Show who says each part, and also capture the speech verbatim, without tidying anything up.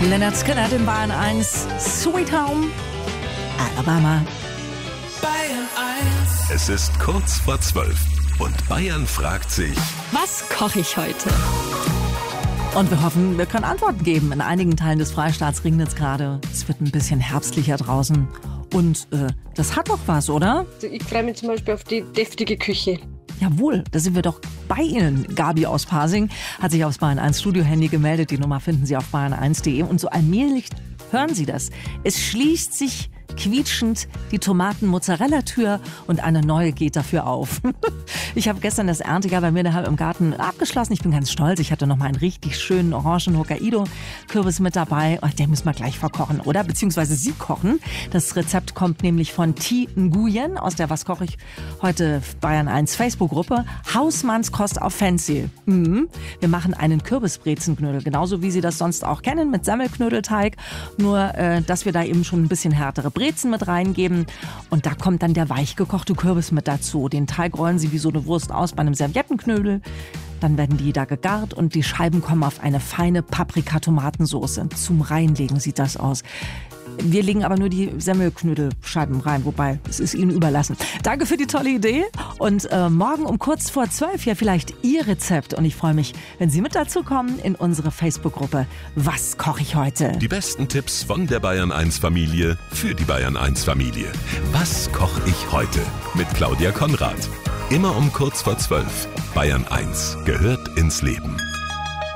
Speaker 1: Leonard Skinner in Bayern eins, Sweet Home, Alabama.
Speaker 2: Bayern eins.
Speaker 3: Es ist kurz vor zwölf und Bayern fragt sich,
Speaker 4: was koche ich heute?
Speaker 1: Und wir hoffen, wir können Antworten geben. In einigen Teilen des Freistaats regnet es gerade. Es wird ein bisschen herbstlicher draußen. Und äh, das hat doch was, oder?
Speaker 5: Also ich freue mich zum Beispiel auf die deftige Küche.
Speaker 1: Jawohl, da sind wir doch bei Ihnen. Gabi aus Pasing hat sich aufs Bayern eins Studio-Handy gemeldet. Die Nummer finden Sie auf bayern eins punkt de. Und so allmählich hören Sie das. Es schließt sich quietschend die Tomaten-Mozzarella-Tür und eine neue geht dafür auf. Ich habe gestern das Erntejahr bei mir daheim im Garten abgeschlossen. Ich bin ganz stolz. Ich hatte noch mal einen richtig schönen orangen Hokkaido-Kürbis mit dabei. Oh, den müssen wir gleich verkochen, oder? Beziehungsweise Sie kochen. Das Rezept kommt nämlich von Thi Nguyen aus der Was koche ich heute Bayern eins Facebook-Gruppe. Hausmannskost auf Fancy. Mhm. Wir machen einen Kürbisbrezenknödel, genauso wie Sie das sonst auch kennen, mit Semmelknödelteig. Nur, äh, dass wir da eben schon ein bisschen härtere Brezen mit reingeben. Und da kommt dann der weichgekochte Kürbis mit dazu. Den Teig rollen Sie wie so eine Wurst aus bei einem Serviettenknödel. Dann werden die da gegart und die Scheiben kommen auf eine feine Paprika-Tomatensoße. Zum Reinlegen sieht das aus. Wir legen aber nur die Semmelknödelscheiben rein, wobei es ist Ihnen überlassen. Danke für die tolle Idee und äh, morgen um kurz vor zwölf ja vielleicht Ihr Rezept. Und ich freue mich, wenn Sie mit dazu kommen in unsere Facebook-Gruppe Was koche ich heute?
Speaker 3: die besten Tipps von der Bayern eins Familie für die Bayern eins Familie. Was koche ich heute? Mit Claudia Konrad. Immer um kurz vor zwölf. Bayern eins gehört ins Leben.